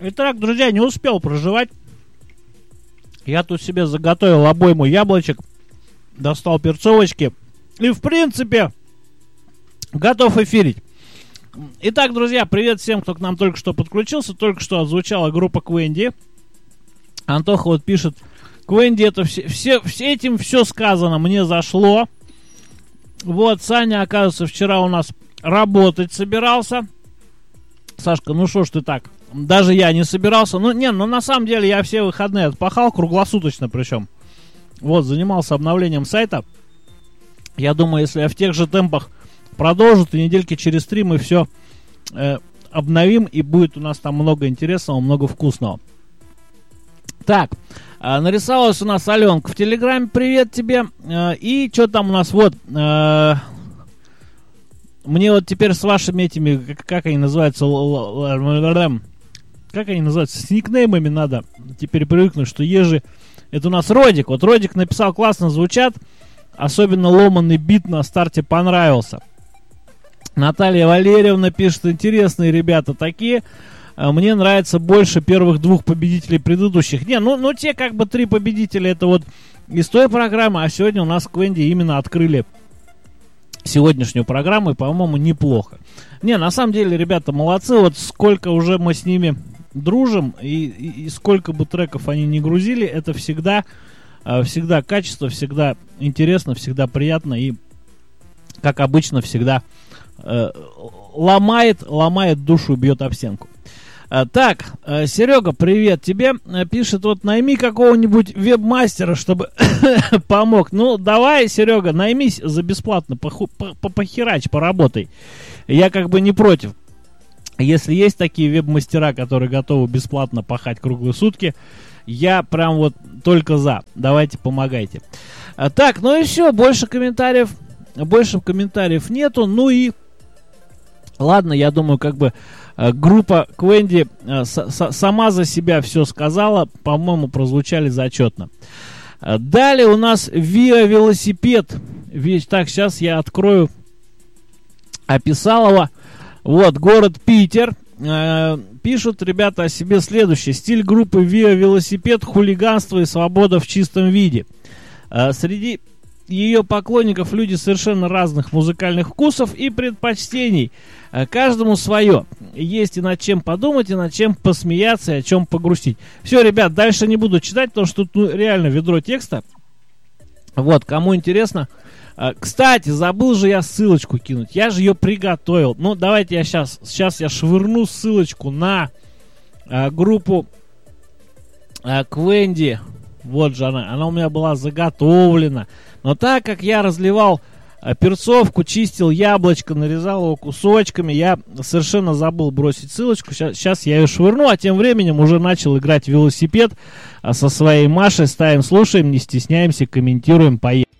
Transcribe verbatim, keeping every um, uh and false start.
Итак, друзья, не успел проживать. Я тут себе заготовил обойму яблочек, достал перцовочки и, в принципе, готов эфирить. Итак, друзья, привет всем, кто к нам только что подключился. Только что отзвучала группа Квенди. Антоха вот пишет: Квенди, это все, все, все этим все сказано, мне зашло. Вот, Саня, оказывается, вчера у нас работать собирался. Сашка, ну что ж ты так? Даже я не собирался. Ну, не, ну на самом деле я все выходные отпахал, круглосуточно причем. Вот, занимался обновлением сайта. Я думаю, если я в тех же темпах продолжу, то недельки через три мы все э, обновим, и будет у нас там много интересного, много вкусного. Так, э, нарисовалась у нас Аленка в Телеграме, привет тебе. Э, и что там у нас, вот, э, мне вот теперь с вашими этими, как, как они называются, как они называются, с никнеймами надо теперь привыкнуть, что ежи, это у нас Родик. Вот Родик написал, классно звучат, особенно ломанный бит на старте понравился. Наталья Валерьевна пишет, интересные ребята такие. Мне нравится больше первых двух победителей предыдущих. Не, ну, ну те как бы три победителя, это вот из той программы, а сегодня у нас Квенди именно открыли сегодняшнюю программу, и, по-моему, неплохо. Не, на самом деле, ребята молодцы, вот сколько уже мы с ними дружим, и, и, и сколько бы треков они не грузили, это всегда, всегда качество, всегда интересно, всегда приятно, и, как обычно, всегда э, ломает, ломает душу, бьет об стенку. А, так, э, Серега, привет тебе. Пишет, вот найми какого-нибудь веб-мастера, чтобы помог. Ну, давай, Серега, наймись за бесплатно, похерач, поработай. Я как бы не против. Если есть такие веб-мастера, которые готовы бесплатно пахать круглые сутки, я прям вот только за. Давайте, помогайте. А, так, ну и все, больше комментариев, больше комментариев нету. Ну и ладно, я думаю, как бы группа Квенди сама за себя все сказала. По-моему, прозвучали зачетно. Далее у нас Виа Велосипед. Так, сейчас я открою Описалова. Вот, город Питер. Пишут ребята о себе следующее. Стиль группы Виа Велосипед, хулиганство и свобода в чистом виде. Среди ее поклонников люди совершенно разных музыкальных вкусов и предпочтений. Каждому свое. Есть и над чем подумать, и над чем посмеяться, и о чем погрустить. Все, ребят, дальше не буду читать, потому что тут ну, реально ведро текста. Вот, кому интересно. Кстати, забыл же я ссылочку кинуть. Я же ее приготовил. Ну, давайте я сейчас, сейчас я швырну ссылочку на а, группу а, Квенди. Вот же она. Она у меня была заготовлена. Но так как я разливал а, перцовку, чистил яблочко, нарезал его кусочками, я совершенно забыл бросить ссылочку. Сейчас, сейчас я ее швырну, а тем временем уже начал играть в велосипед а, со своей Машей. Ставим, слушаем, не стесняемся, комментируем, поехали.